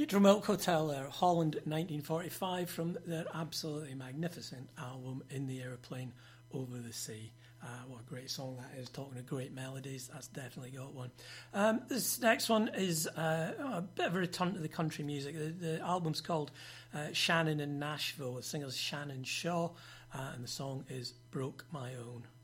Neutral Milk Hotel there, Holland 1945, from their absolutely magnificent album In the Aeroplane Over the Sea. What a great song that is, talking of great melodies, that's definitely got one. This next one is a bit of a return to the country music. The album's called Shannon in Nashville, the singer's Shannon Shaw, and the song is Broke My Own.